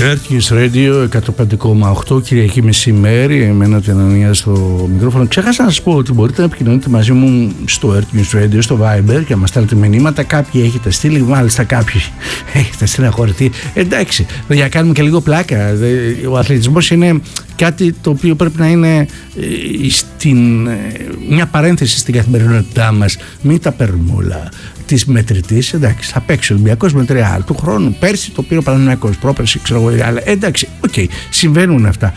Earth News Radio 105,8 Κυριακή μεσημέρι. Εμένα την Ανανία στο μικρόφωνο. Ξέχασα να σας πω ότι μπορείτε να επικοινωνείτε μαζί μου στο Earth News Radio, στο Viber, και να μας στέλνετε μηνύματα. Κάποιοι έχετε στείλει, μάλιστα κάποιοι έχετε στεναχωρηθεί. Εντάξει, για κάνουμε και λίγο πλάκα. Ο αθλητισμός είναι κάτι το οποίο πρέπει να είναι μια παρένθεση στην καθημερινότητά μας. Μην τα παίρνουμε όλα της μετρητής. Εντάξει, θα παίξει ο Ολυμπιακός με 3 του χρόνου. Πέρσι το πήρε ο Παναθηναϊκός, πρόπερσι ξέρω εγώ. Αλλά εντάξει, συμβαίνουν αυτά.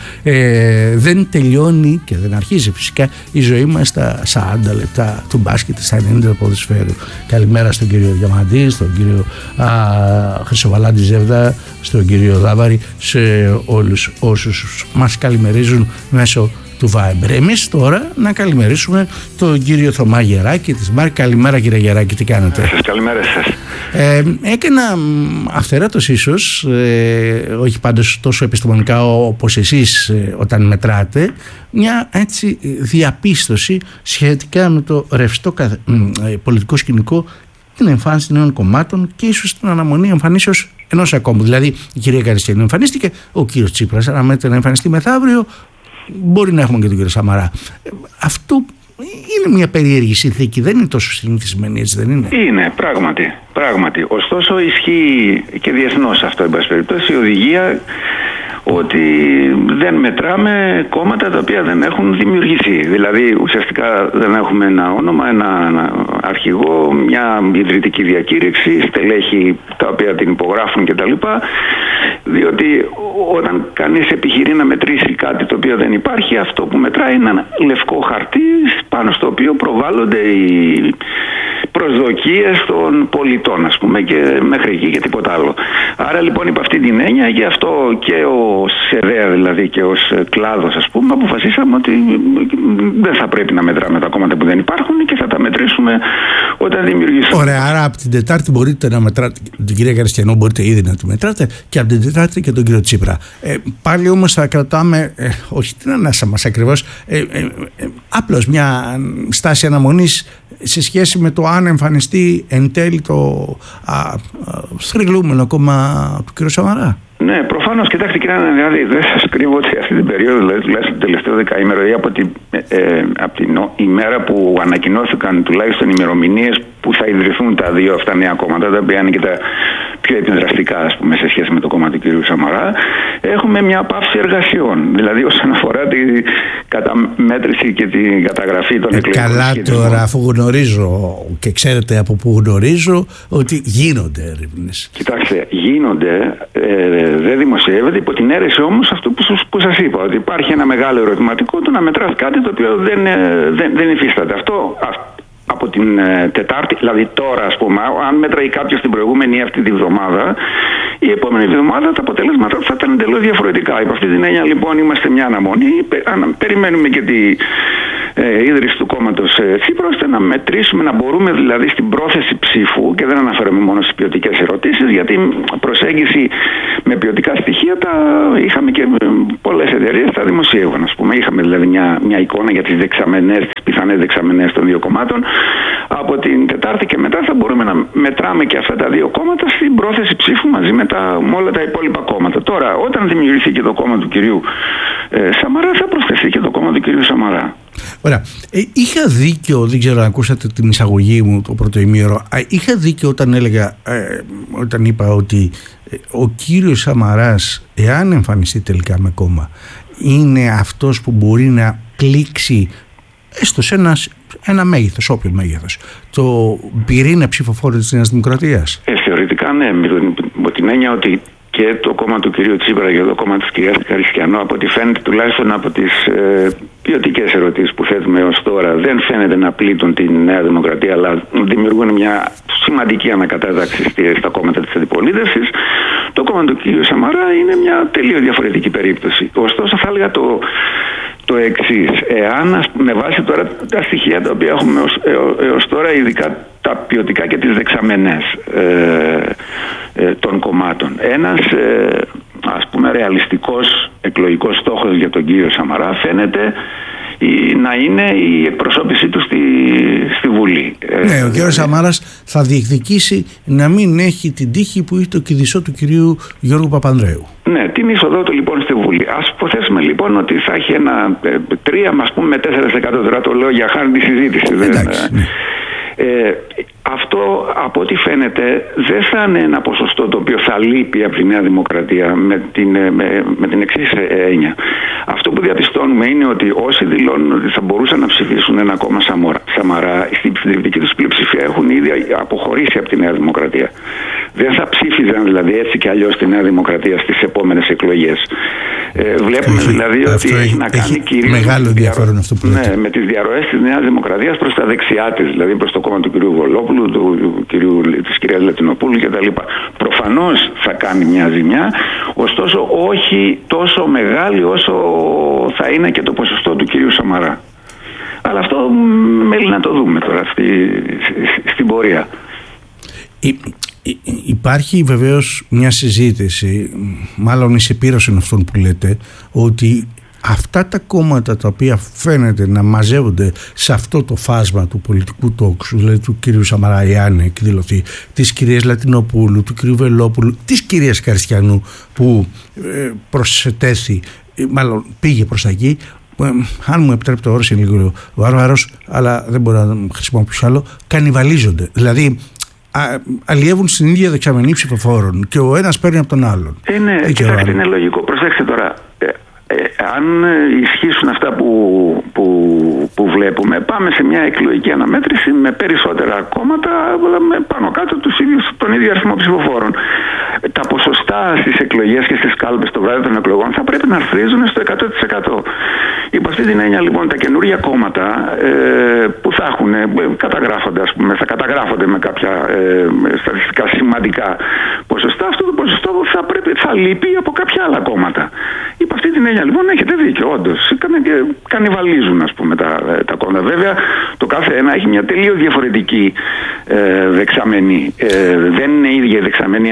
Δεν τελειώνει και δεν αρχίζει φυσικά η ζωή μας στα 40 λεπτά του μπάσκετ, στα 90 του ποδοσφαίρου. Καλημέρα στον κύριο Διαμαντή, στον κύριο Χρυσοβαλάντη Ζεύδα, στον κύριο Δάβαρη, σε όλους όσους μας καλημερίζουν μέσω του Viber. Εμείς τώρα να καλημερίσουμε τον κύριο Θωμά Γεράκη της ΜΑΡΚ. Καλημέρα κύριε Γεράκη, τι κάνετε? Καλημέρα σας. Έκανα αυθεράτως ίσως, όχι πάντως τόσο επιστημονικά όπως εσείς όταν μετράτε, μια έτσι διαπίστωση σχετικά με το ρευστό πολιτικό σκηνικό, την εμφάνιση νέων κομμάτων και ίσως την αναμονή εμφανίσεως ενός ακόμη. Δηλαδή η κυρία Καριστιανή εμφανίστηκε, ο κύριος Τσίπρας αναμένεται να εμφανιστεί μεθαύριο. Μπορεί να έχουμε και τον κύριο Σαμαρά. Αυτό είναι μια περίεργη συνθήκη, δεν είναι τόσο συνηθισμένη, έτσι δεν είναι? Είναι, πράγματι. Ωστόσο ισχύει και διεθνώς αυτό, εν πάση περιπτώσει, η οδηγία ότι δεν μετράμε κόμματα τα οποία δεν έχουν δημιουργηθεί. Δηλαδή ουσιαστικά δεν έχουμε ένα όνομα, ένα αρχηγό, μια ιδρυτική διακήρυξη, στελέχη τα οποία την υπογράφουν κτλ. Διότι όταν κανείς επιχειρεί να μετρήσει κάτι το οποίο δεν υπάρχει, αυτό που μετράει είναι ένα λευκό χαρτί πάνω στο οποίο προβάλλονται οι προσδοκίες των πολιτών, ας πούμε, και μέχρι εκεί και τίποτα άλλο. Άρα λοιπόν υπ' αυτή την έννοια, γι' αυτό και ο ΣΕΔΕΑ δηλαδή και ως κλάδος, ας πούμε, αποφασίσαμε ότι δεν θα πρέπει να μετράμε τα κόμματα που δεν υπάρχουν και θα τα μετρήσουμε όταν δημιουργήσουμε. Ωραία, άρα από την Τετάρτη μπορείτε να μετράτε την κυρία Καριστιανό, μπορείτε ήδη να τη μετράτε, και από την Τετάρτη και τον κύριο Τσίπρα. Πάλι όμως θα κρατάμε, όχι την ανάσα μας ακριβώς, απλώς μια στάση αναμονής σε σχέση με το αν εμφανιστεί εν τέλει το στριγλούμενο κόμμα του κ. Σαμαρά. Ναι, προφανώς. Κοιτάξτε κύριε Ανανιάδη, δεν σας κρύβω ότι αυτή την περίοδο, δηλαδή τουλάχιστον το τελευταίο δεκαήμερο ή από την ημέρα που ανακοινώθηκαν τουλάχιστον ημερομηνίες που θα ιδρυθούν τα δύο αυτά νέα κόμματα, τα οποία είναι και τα πιο επιδραστικά, ας πούμε, σε σχέση με το κόμμα του κ. Σαμαρά, έχουμε μια πάυση εργασιών. Δηλαδή όσον αφορά την καταμέτρηση και την καταγραφή των εκλογικών. Καλά τώρα, αφού γνωρίζω και ξέρετε από πού γνωρίζω ότι γίνονται έρευνες. Κοιτάξτε, γίνονται, δεν δημοσιεύεται, υπό την αίρεση όμως αυτού που σας είπα, ότι υπάρχει ένα μεγάλο ερωτηματικό του να μετράς κάτι το οποίο δεν υφίσταται. Αυτό από την Τετάρτη, δηλαδή τώρα, ας πούμε, αν μέτραγε κάποιος την προηγούμενη ή αυτή τη βδομάδα, η επόμενη εβδομάδα τα αποτελέσματα θα ήταν εντελώς διαφορετικά. Υπό αυτή την έννοια λοιπόν είμαστε μια αναμονή, περιμένουμε και τη ίδρυση του κόμματος Τσίπρα, ώστε να μετρήσουμε, να μπορούμε δηλαδή στην πρόθεση ψήφου, και δεν αναφέρομαι μόνο στις ποιοτικές ερωτήσεις, γιατί προσέγγιση με ποιοτικά στοιχεία τα είχαμε και πολλές εταιρείες τα δημοσίευαν, ας πούμε. Είχαμε δηλαδή μια εικόνα για τις πιθανές δεξαμενές των δύο κομμάτων. Από την Τετάρτη και μετά θα μπορούμε να μετράμε και αυτά τα δύο κόμματα στην πρόθεση ψήφου μαζί με όλα τα υπόλοιπα κόμματα. Τώρα, όταν δημιουργηθεί και το κόμμα του κυρίου Σαμαρά, θα προσθεθεί και το κόμμα του κυρίου Σαμαρά. Ωραία. Είχα δίκιο, δεν ξέρω αν ακούσατε την εισαγωγή μου το πρώτο ημίωρο, είχα δίκιο όταν είπα ότι ο κύριος Σαμαράς, εάν εμφανιστεί τελικά με κόμμα, είναι αυτός που μπορεί να πλήξει έστω σε ένα μέγεθος, όποιο μέγεθος, το πυρήνα ψηφοφόρο της Νέας Δημοκρατίας? Θεωρητικά ναι, με την έννοια ότι και το κόμμα του κυρίου Τσίπρα και το κόμμα της κυρίας Καριστιανό, από ό,τι φαίνεται τουλάχιστον από τις ποιοτικές ερωτήσεις που θέτουμε έως τώρα, δεν φαίνεται να πλήττουν τη Νέα Δημοκρατία, αλλά δημιουργούν μια σημαντική ανακατάταξη στα κόμματα της αντιπολίτευσης. Το κόμμα του κυρίου Σαμαρά είναι μια τελείως διαφορετική περίπτωση. Ωστόσο θα έλεγα το εξής. Εάν με βάση τώρα τα στοιχεία τα οποία έχουμε έως τώρα, ειδικά τα ποιοτικά και τις δεξαμενές των κομμάτων, ένας ας πούμε ρεαλιστικός εκλογικός στόχος για τον κύριο Σαμαρά φαίνεται να είναι η εκπροσώπησή του στη Βουλή. Ναι, ο κ. Σαμάρας θα διεκδικήσει να μην έχει την τύχη που είχε το κηδισό του κυρίου Γιώργου Παπανδρέου. Ναι, την είσοδό του λοιπόν στη Βουλή. Ας υποθέσουμε λοιπόν ότι θα έχει ένα 3 με 4%, τώρα το λέω για χάρη τη συζήτηση. Εντάξει, ναι. Αυτό από ό,τι φαίνεται δεν θα είναι ένα ποσοστό το οποίο θα λείπει από τη Νέα Δημοκρατία με την εξής έννοια. Αυτό που διαπιστώνουμε είναι ότι όσοι δηλώνουν ότι θα μπορούσαν να ψηφίσουν ένα κόμμα Σαμαρά, στην συντριπτική τους πλειοψηφία έχουν ήδη αποχωρήσει από τη Νέα Δημοκρατία. Δεν θα ψήφιζαν δηλαδή έτσι και αλλιώς τη Νέα Δημοκρατία στις επόμενες εκλογές. Βλέπουμε δηλαδή ότι έχει να κάνει κυρίως μεγάλο ενδιαφέρον αυτό που λέτε. Ναι, με τις διαρροές της Νέας Δημοκρατίας προς τα δεξιά της, δηλαδή προς το κόμμα του κ. Βολόπουλου, της κυρίας Λατινοπούλου κτλ. Προφανώς θα κάνει μια ζημιά, ωστόσο όχι τόσο μεγάλη όσο θα είναι και το ποσοστό του κυρίου Σαμαρά. Αλλά αυτό μέλει να το δούμε τώρα στην πορεία. Υπάρχει βεβαίως μια συζήτηση, μάλλον η συμπήρωση αυτών που λέτε, ότι αυτά τα κόμματα τα οποία φαίνεται να μαζεύονται σε αυτό το φάσμα του πολιτικού τόξου, δηλαδή του κυρίου Σαμαρά, Ιάννη εκδηλωθεί, της κυρίας Λατινοπούλου, του κυρίου Βελόπουλου, της κυρίας Καριστιανού που προσετέθη, μάλλον πήγε προς τα εκεί, αν μου επιτρέπει το όρο είναι λίγο βάρβαρος, αλλά δεν μπορώ να χρησιμοποιήσω άλλο, κανιβαλίζονται. Δηλαδή αλλιεύουν στην ίδια δεξαμενή ψηφοφόρων και ο ένας παίρνει από τον άλλον. Ναι, κοιτάξτε, είναι λογικό. Προσέξτε τώρα. Αν ισχύσουν αυτά που βλέπουμε, πάμε σε μια εκλογική αναμέτρηση με περισσότερα κόμματα, αλλά με πάνω κάτω τον ίδιο αριθμό ψηφοφόρων. Τα ποσοστά στις εκλογές και στις κάλπες το βράδυ των εκλογών θα πρέπει να αρθρίζουν στο 100%. Υπό αυτή την έννοια λοιπόν τα καινούργια κόμματα που θα έχουν, θα καταγράφονται με κάποια στατιστικά σημαντικά ποσοστά, αυτό το ποσοστό θα λείπει από κάποια άλλα κόμματα. Υπό αυτή την έννοια λοιπόν έχετε δίκιο, όντως κανιβαλίζουν τα κόμματα. Βέβαια το κάθε ένα έχει μια τελείως διαφορετική δεξαμενή. Δεν είναι η ίδια η δεξαμενή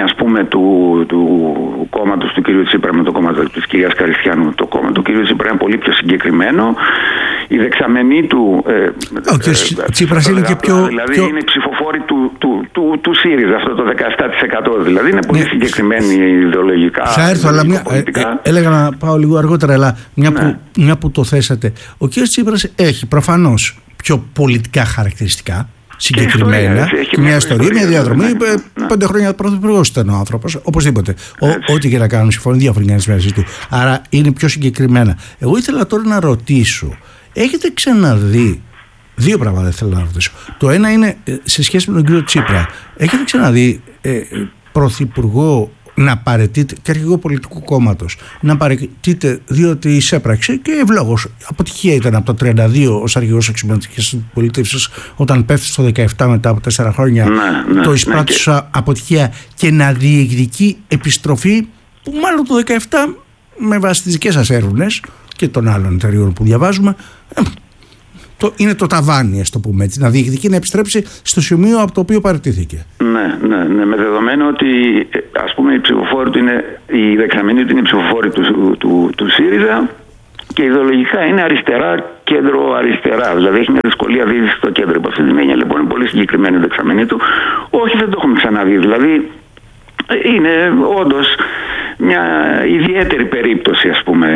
του κόμματος του κ. Τσίπρα με το κόμμα της κυρίας Καριστιανού. Το κόμμα του κ. Τσίπρα είναι πολύ πιο συγκεκριμένο. Η δεξαμενή του ο κ. Τσίπρας είναι και πιο... Δηλαδή είναι ψηφοφόροι του ΣΥΡΙΖΑ, αυτό το 17%. Δηλαδή είναι πολύ συγκεκριμένη ιδεολογικά. Θα έρθω, αλλά έλεγα να πάω λίγο αργότερα, αλλά μια που το θέσατε. Ο κ. Τσίπρας έχει προφανώς πιο πολιτικά χαρακτηριστικά συγκεκριμένα, και μια ιστορία, μια διαδρομή. 5 χρόνια πρωθυπουργός ήταν ο άνθρωπος, οπωσδήποτε. Ό,τι και να κάνουν, συμφωνεί διαφορετικά μαζί του. Άρα είναι πιο συγκεκριμένα. Εγώ ήθελα τώρα να ρωτήσω, έχετε ξαναδεί? Δύο πράγματα θέλω να ρωτήσω. Το ένα είναι σε σχέση με τον κύριο Τσίπρα. Έχετε ξαναδεί πρωθυπουργό να παραιτείται, και αρχηγό πολιτικού κόμματος, να παραιτείται διότι εισέπραξε και ευλόγως αποτυχία ήταν από το 32 ως αρχηγός εξωματικής αντιπολίτευσης, όταν πέφτει στο 17 μετά από 4 χρόνια το εισπράττουσα αποτυχία, και να διεκδικεί επιστροφή που μάλλον το 17 με βάση τις δικές σας έρευνες και των άλλων εταιριών που διαβάζουμε είναι το ταβάνι, ας το πούμε έτσι, να διεκδικεί να επιστρέψει στο σημείο από το οποίο παραιτήθηκε. Ναι, με δεδομένο ότι ας πούμε η δεξαμενή του είναι η ψηφοφόρη του ΣΥΡΙΖΑ και ιδεολογικά είναι αριστερά, κέντρο-αριστερά. Δηλαδή έχει μια δυσκολία δίδυση στο κέντρο. Από αυτή την έννοια λοιπόν είναι πολύ συγκεκριμένη η δεξαμενή του. Όχι, δεν το έχουμε ξαναδεί. Δηλαδή είναι όντως μια ιδιαίτερη περίπτωση, ας πούμε,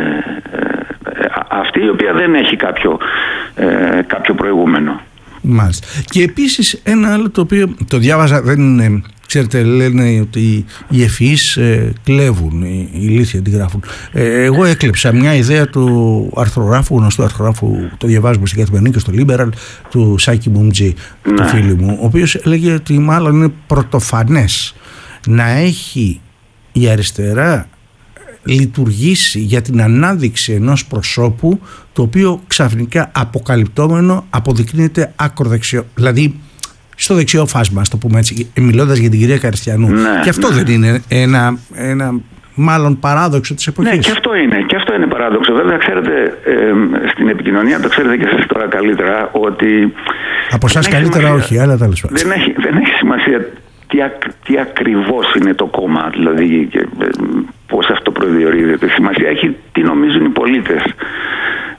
αυτή η οποία δεν έχει κάποιο προηγούμενο. Μάλιστα. Και επίσης ένα άλλο το οποίο το διάβαζα, δεν είναι, ξέρετε, λένε ότι οι ευφυείς κλέβουν, οι ηλίθιοι αντιγράφουν. Εγώ έκλεψα μια ιδέα του αρθρογράφου, γνωστού αρθρογράφου, το διαβάζουμε στην Καθημερινή και στο Liberal, του Σάκη Μουμτζή, του φίλου μου, ο οποίος έλεγε ότι μάλλον είναι πρωτοφανές να έχει η αριστερά λειτουργήσει για την ανάδειξη ενός προσώπου το οποίο ξαφνικά αποκαλυπτόμενο αποδεικνύεται ακροδεξιό, δηλαδή στο δεξιό φάσμα, ας το πούμε έτσι, μιλώντας για την κυρία Καριστιανού. Και αυτό δεν είναι ένα μάλλον παράδοξο της εποχής? Ναι, και αυτό είναι παράδοξο. Βέβαια, ξέρετε, στην επικοινωνία, το ξέρετε και εσείς τώρα καλύτερα, ότι από εσάς καλύτερα σημασία, όχι, αλλά τέλος πάντων. Δεν έχει σημασία τι ακριβώς είναι το κόμμα, δηλαδή πώς αυτό προδιορίζεται. Σημασία έχει τι νομίζουν οι πολίτες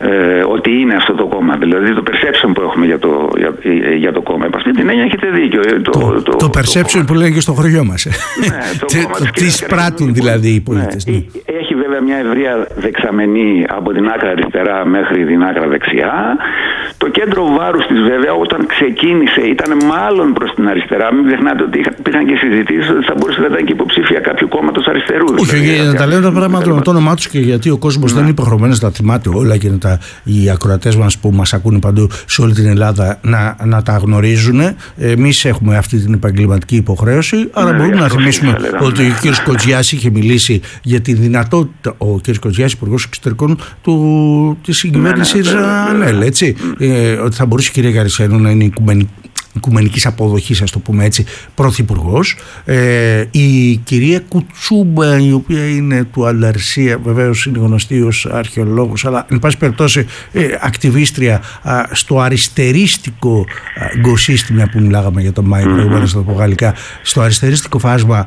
ότι είναι αυτό το κόμμα. Δηλαδή το perception που έχουμε για το κόμμα. Επ' αυτή την έννοια έχετε δίκιο. Το perception που λένε και στο χωριό μας. Τι σπράττουν δηλαδή οι πολίτες. Έχει βέβαια μια ευρεία δεξαμενή από την άκρα αριστερά μέχρι την άκρα δεξιά. Το κέντρο βάρους της βέβαια όταν ξεκίνησε ήταν μάλλον προς την αριστερά. Μην ξεχνάτε ότι υπήρχαν και συζητήσεις ότι θα μπορούσε να ήταν και υποψήφια κάποιου κόμματος αριστερού. Όχι, δηλαδή, να τα λένε τα πράγματα με το όνομά τους και γιατί ο κόσμος δεν είναι υποχρεωμένος να θυμάται όλα και οι ακροατές μας που μας ακούνε παντού σε όλη την Ελλάδα να τα γνωρίζουν. Εμείς έχουμε αυτή την επαγγελματική υποχρέωση, άρα μπορούμε να θυμίσουμε ότι ο κ. Κοτζιάς είχε μιλήσει για τη δυνατότητα, ο κ. Κοτζιάς, υπουργός εξωτερικών της συγκυβέρνησης ΑΝΕΛ, έτσι, ότι θα μπορούσε η κυρία Γαρισιανού να είναι οικουμενικής αποδοχής, ας το πούμε έτσι, πρωθυπουργός. Η κυρία Κουτσούμπα, η οποία είναι του Ανταρσία, βεβαίως είναι γνωστή ως αρχαιολόγος, αλλά εν πάση περιπτώσει ακτιβίστρια στο αριστερίστικο γκοσύστημα που μιλάγαμε για τον Μάιο προηγούμενα, στο πω γαλλικά, στο αριστερίστικο φάσμα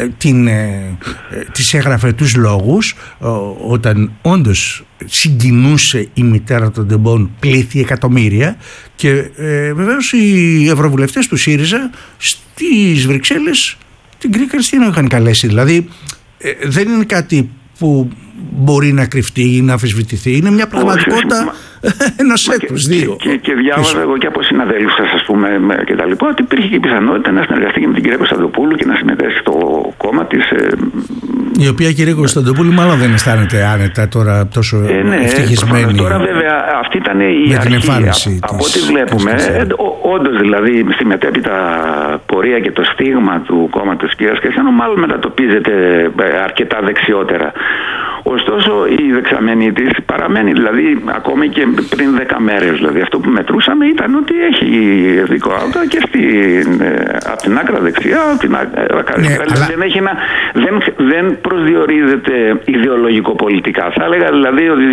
της έγραφε τους λόγους, όταν όντως συγκινούσε η μητέρα των τεμπών πλήθη εκατομμύρια, και βεβαίως οι ευρωβουλευτές του ΣΥΡΙΖΑ στις Βρυξέλλες την κυρία Κριστίνα είχαν καλέσει. Δηλαδή δεν είναι κάτι που μπορεί να κρυφτεί ή να αμφισβητηθεί, είναι μια πραγματικότητα ενός έτους, δύο. Και διάβαζα εγώ και από συναδέλφους σας, ας πούμε, και τα λοιπά, ότι υπήρχε και η πιθανότητα να συνεργαστεί και με την κυρία Κωνσταντοπούλου και να συμμετέχει στο κόμμα της. Η οποία κυρία Κωνσταντοπούλου μάλλον δεν αισθάνεται άνετα τώρα, τόσο ευτυχισμένη. Τώρα βέβαια αυτή ήταν η αρχή. Από ό,τι βλέπουμε, όντως δηλαδή στη μετέπειτα πορεία και το στίγμα του κόμματος της κυρίας Κριστιανού μάλλον μετατοπίζεται αρκετά δεξιότερα. Ωστόσο η δεξαμενή της παραμένει, δηλαδή ακόμη και πριν 10 μέρες, δηλαδή αυτό που μετρούσαμε ήταν ότι έχει δικό auto και από την άκρα δεξιά, από την άκρα αριστερά. Δεν προσδιορίζεται ιδεολογικο-πολιτικά. Θα έλεγα δηλαδή ότι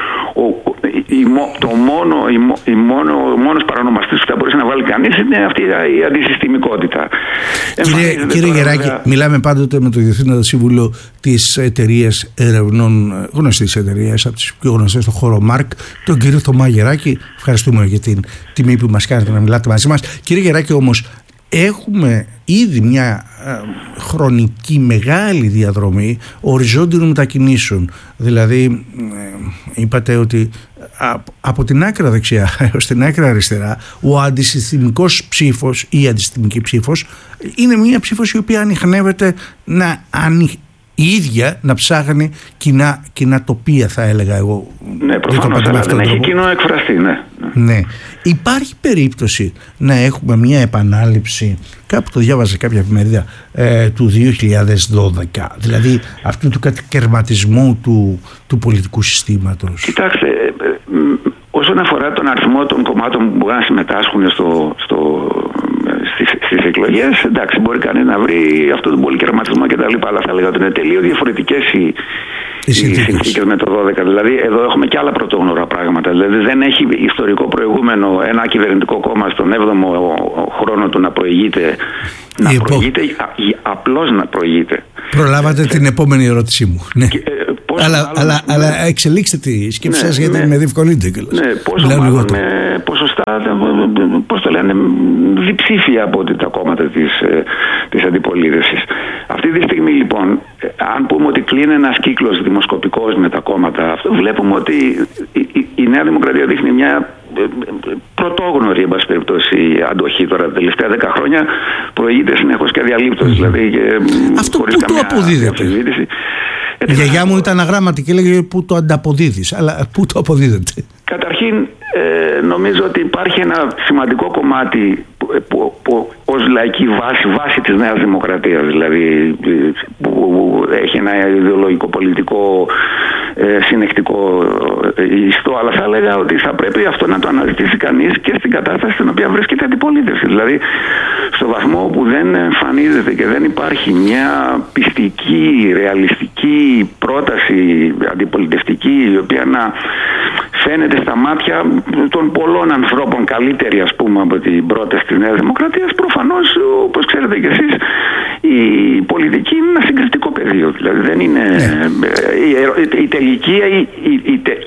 ο μόνος παρανομαστής που θα μπορούσε να βάλει κανείς είναι αυτή η αντισυστημικότητα. Κύριε Γεράκη, μιλάμε πάντοτε με το Διευθύνοντα Σύμβουλο της εταιρείας ερευνών, γνωστής εταιρείας, από τις πιο γνωστές στο χώρο ΜΑΡΚ, τον κύριο Θωμά Γεράκη. Ευχαριστούμε για την τιμή που μας κάνετε να μιλάτε μαζί μας. Κύριε Γεράκη, όμως έχουμε ήδη μια χρονική μεγάλη διαδρομή οριζόντιων μετακινήσεων. Δηλαδή είπατε ότι από την άκρα δεξιά έως την άκρα αριστερά ο αντισυστημικός ψήφος ή η αντισυστημική ψήφος είναι μια ψήφος η οποία ανιχνεύεται η ίδια να ψάχνει κοινά τοπία, θα έλεγα εγώ. Ναι, προφανώς, δεν έχει κοινό εκφραστή, ναι. Υπάρχει περίπτωση να έχουμε μια επανάληψη, κάπου το διάβαζα κάποια εφημερίδα, του 2012, δηλαδή αυτού του κατακαιρματισμού του πολιτικού συστήματος? Κοιτάξτε, όσον αφορά τον αριθμό των κομμάτων που μπορούν να συμμετάσχουν στις εκλογές, εντάξει, μπορεί κανείς να βρει αυτό τον πολυκερματισμό και τα λοιπά, αλλά θα λέγα ότι είναι τελείως διαφορετικές οι συνθήκες με το 12. Δηλαδή εδώ έχουμε και άλλα πρωτόγνωρα πράγματα. Δηλαδή δεν έχει ιστορικό προηγούμενο ένα κυβερνητικό κόμμα στον 7ο χρόνο του να προηγείται, απλώς να προηγείται. Προλάβατε την επόμενη ερώτησή μου. Ναι. Αλλά εξελίξτε τη σκέψη σας, γιατί με διευκολύνεται κιόλας. Ναι, πόσο μάλλον με ποσοστά, πώς το λένε, διψήφια από τα κόμματα της αντιπολίτευσης. Αυτή τη στιγμή λοιπόν, αν πούμε ότι κλείνει ένας κύκλος δημοσκοπικός με τα κόμματα, αυτό βλέπουμε ότι η Νέα Δημοκρατία δείχνει μια πρωτόγνωρη, εν πάση περιπτώσει, αντοχή. Τώρα τα τελευταία 10 χρόνια προηγείται συνεχώς και αδιαλείπτως. Δηλαδή, αυτό που το αποδίδεται? Η γιαγιά μου ήταν αγράμματη και έλεγε που το ανταποδίδεις, αλλά πού το αποδίδεται? Καταρχήν νομίζω ότι υπάρχει ένα σημαντικό κομμάτι που ως λαϊκή βάση της Νέας Δημοκρατίας, δηλαδή που έχει ένα ιδεολογικό πολιτικό συνεχτικό ιστό, αλλά θα έλεγα ότι θα πρέπει αυτό να το αναζητήσει κανείς και στην κατάσταση στην οποία βρίσκεται η αντιπολίτευση. Δηλαδή στο βαθμό που δεν εμφανίζεται και δεν υπάρχει μια πιστική, ρεαλιστική πρόταση αντιπολιτευτική, η οποία να φαίνεται στα μάτια των πολλών ανθρώπων καλύτερη, ας πούμε, από την πρόταση της Νέας Δημοκρατίας, προφανώς, όπως ξέρετε κι εσείς, η πολιτική είναι ένα συγκριτικό πεδίο. Δηλαδή δεν είναι η τελική, αυτό που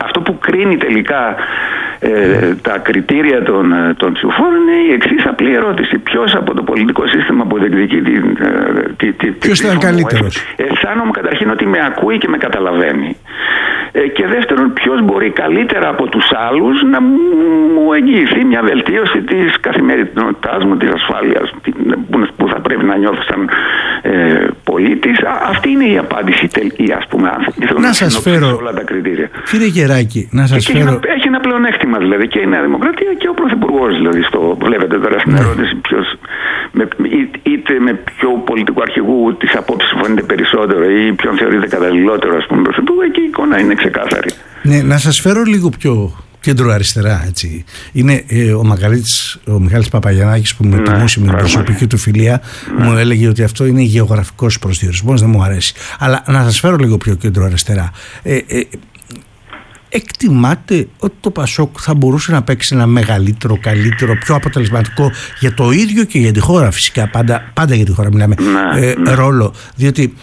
κρίνει τελικά τα κριτήρια των ψηφοφόρων είναι η εξής απλή ερώτηση. Ποιος από το πολιτικό σύστημα που διεκδικεί ποιος ήταν καλύτερος? Αισθάνομαι καταρχήν ότι με ακούει και με καταλαβαίνει. Και δεύτερον, ποιος μπορεί καλύτερα από τους άλλους να μου εγγυηθεί μια βελτίωση της καθημερινότητάς μου, της ασφάλειας που θα πρέπει να νιώθω σαν πολίτης. Αυτή είναι η απάντηση, ας πούμε, να σας φέρω όλα τα κριτήρια. Κύριε Γεράκη, να σας φέρω... Έχει ένα πλεονέκτημα δηλαδή και η Νέα Δημοκρατία και ο Πρωθυπουργός, δηλαδή βλέπετε τώρα στην ερώτηση ποιος είτε με ποιο πολιτικό αρχηγού της απόψης συμφωνείτε περισσότερο ή ποιον θεωρείτε καταλληλότερο, ας πούμε, Πρωθυπουργό, και η εικόνα είναι ξεκάθαρη. Ναι, να σας φέρω λίγο πιο κέντρο-αριστερά, έτσι. Είναι ο Μιχάλης Παπαγιαννάκης που με τιμούσε με την προσωπική του φιλία, μου έλεγε ότι αυτό είναι γεωγραφικός προσδιορισμός, δεν μου αρέσει. Αλλά να σας φέρω λίγο πιο κέντρο-αριστερά. Εκτιμάτε ότι το ΠΑΣΟΚ θα μπορούσε να παίξει ένα μεγαλύτερο, καλύτερο, πιο αποτελεσματικό για το ίδιο και για τη χώρα, φυσικά, πάντα για τη χώρα μιλάμε, ρόλο, διότι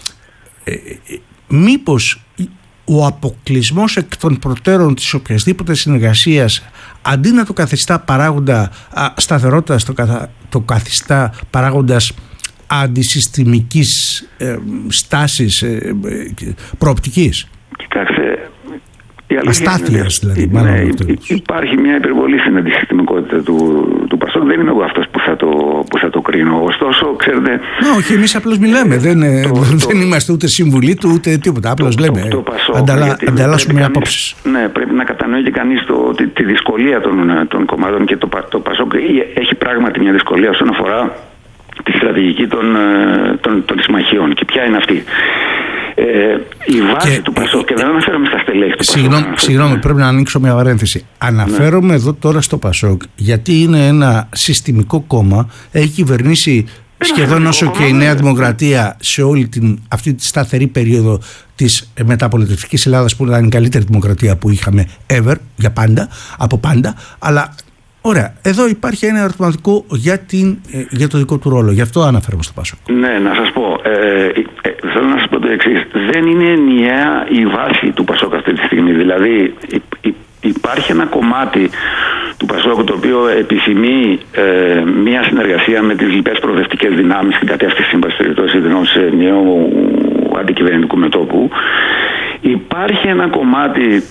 μήπως ο αποκλεισμός εκ των προτέρων της οποιασδήποτε συνεργασίας, αντί να το καθιστά παράγοντα σταθερότητας, το καθιστά παράγοντας αντισυστημικής στάσης, προοπτικής? Κοιτάξτε, αστάθειας δηλαδή, υπάρχει μια υπερβολή στην αντισυστημικότητα του ΠΑΣΟΚ. Δεν είμαι εγώ αυτός που θα το κρίνω. Ωστόσο, ξέρετε... Όχι, εμείς απλώς μιλάμε. Δεν είμαστε ούτε συμβουλή του ούτε τίποτα. Απλώς λέμε. Ανταλλάσσουμε απόψεις. Ναι, πρέπει να κατανοεί και κανείς τη δυσκολία των κομμάτων, και το ΠΑΣΟΚ έχει πράγματι μια δυσκολία όσον αφορά τη στρατηγική των συμμαχιών. Και ποια είναι αυτή? Η βάση του ΠΑΣΟΚ, και δεν αναφέρομαι στα στελέχη του ΠΑΣΟΚ. Συγγνώμη, πρέπει να ανοίξω μια παρένθεση. Αναφέρομαι εδώ τώρα στο ΠΑΣΟΚ, γιατί είναι ένα συστημικό κόμμα, έχει κυβερνήσει σχεδόν όσο και η Νέα Δημοκρατία σε όλη αυτή τη σταθερή περίοδο της μεταπολιτευτικής Ελλάδας, που ήταν η καλύτερη δημοκρατία που είχαμε ever, από πάντα, αλλά... Ωραία, εδώ υπάρχει ένα ερωτηματικό για το δικό του ρόλο. Γι' αυτό αναφέρομαι στο ΠΑΣΟΚ. Ναι, να σας πω. Θέλω να σας πω το εξής. Δεν είναι ενιαία η βάση του ΠΑΣΟΚ αυτή τη στιγμή. Δηλαδή υπάρχει ένα κομμάτι του ΠΑΣΟΚ το οποίο επιθυμεί μια συνεργασία με τις λοιπές προοδευτικές δυνάμεις στην κατεύθυνση ενός νέου αντικυβερνητικού μετώπου. Υπάρχει ένα κομμάτι...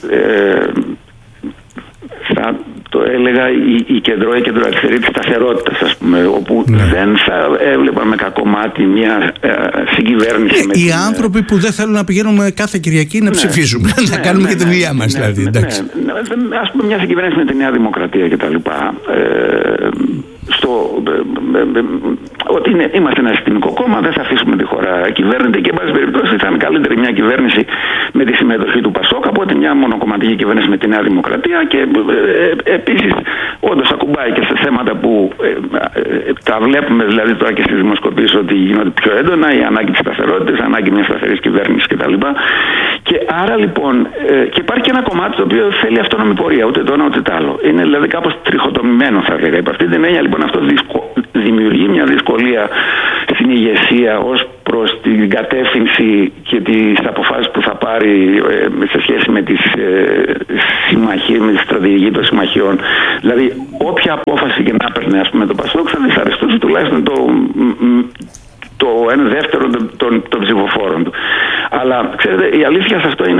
το έλεγα η κεντροαριστερή της σταθερότητας, ας πούμε, όπου δεν θα έβλεπα με κακό μάτι μια συγκυβέρνηση με οι άνθρωποι που δεν θέλουν να πηγαίνουμε κάθε Κυριακή να ψηφίζουμε, να κάνουμε και τη δουλειά μας, δηλαδή. Ας πούμε μια συγκυβέρνηση με τη Νέα Δημοκρατία κτλ. Ότι είμαστε ένα συστημικό κόμμα, δεν θα αφήσουμε τη χώρα κυβέρνητη, και εν πάση περιπτώσει θα είναι καλύτερη μια κυβέρνηση με τη συμμετοχή του ΠΑΣΟΚ από ότι μια μονοκομματική κυβέρνηση με τη Νέα Δημοκρατία. Και επίσης όντως ακουμπάει και σε θέματα που τα βλέπουμε δηλαδή τώρα και στις δημοσκοπήσεις ότι γίνονται πιο έντονα, η ανάγκη της σταθερότητας, η ανάγκη μιας σταθερής κυβέρνησης κτλ. Και άρα λοιπόν και υπάρχει και ένα κομμάτι το οποίο θέλει αυτόνομη πορεία, ούτε το ένα ούτε το άλλο. Είναι δηλαδή κάπως τριχοτομημένο, θα έλεγα. Υπ' αυτή την έννοια λοιπόν αυτό δημιουργεί μια δυσκολία στην ηγεσία ως προς την κατεύθυνση και τις αποφάσεις που θα πάρει σε σχέση με τις συμμαχίες, με τη στρατηγική των συμμαχιών. Δηλαδή όποια απόφαση και να παίρνει, ας πούμε, το ΠΑΣΟΚ θα δυσαρεστούσε τουλάχιστον το 1/2 των ψηφοφόρων του. Αλλά ξέρετε, η αλήθεια σε αυτό είναι